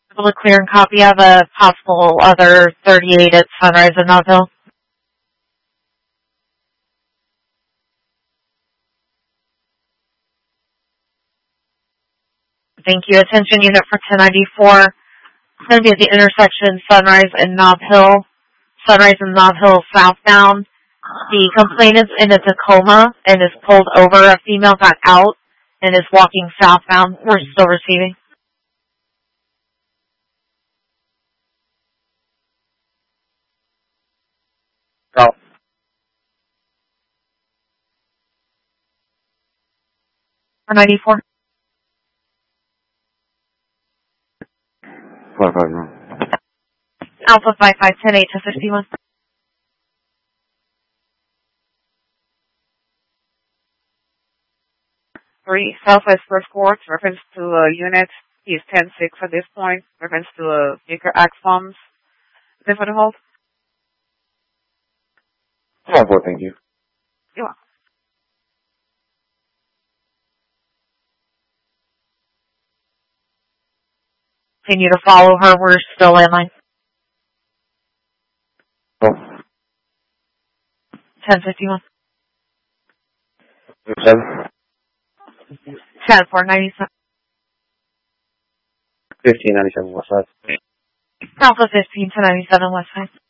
Able to clear and copy of a possible other 38 at Sunrise in Notville. Thank you. Attention unit for 1094. It's going to be at the intersection Sunrise and Nob Hill. Sunrise and Nob Hill southbound. The complainant's in a Tacoma and is pulled over. A female got out and is walking southbound. We're still receiving. Oh. 94. 5-5. Alpha 5510 to 51. 3 Southwest First Court, reference to unit. He is 10-6 at this point, reference to Baker Axe bombs. Is for the hold? 4-4, thank you. You're welcome. Continue to follow her. We're still in line. Oh. 1051. 7. 10-497. 1597 west side. Alpha 15 to 97 west side.